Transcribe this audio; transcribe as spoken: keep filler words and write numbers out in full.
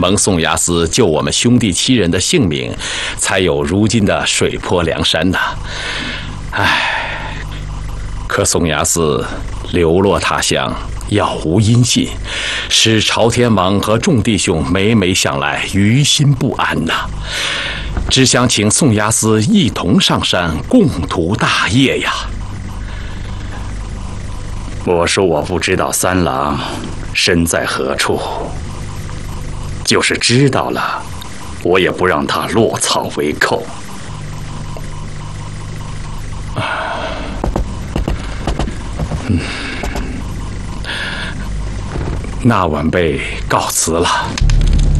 蒙宋牙司救我们兄弟七人的性命，才有如今的水泊梁山呐。唉，可宋牙司流落他乡，杳无音信，使朝天王和众弟兄每每想来，于心不安呐。只想请宋牙司一同上山，共图大业呀。 我说我不知道三郎身在何处，就是知道了，我也不让他落草为寇。 嗯，那晚辈告辞了。